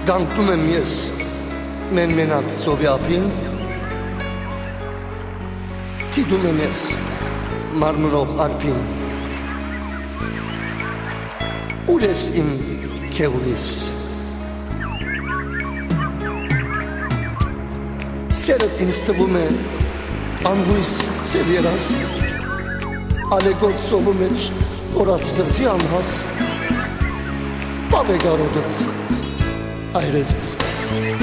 Գանկում եմ ես մենմենակ ծովյապին, թիդում եմ ես մարմրող արպին, ուր ես իմ քեղուրիս, սերդ ինձ թվում է անհույս ծև երաս, ալեգոտ ծովու մեջ օրած կղզի անհաս, պավ է գարոդըտ այրեզիս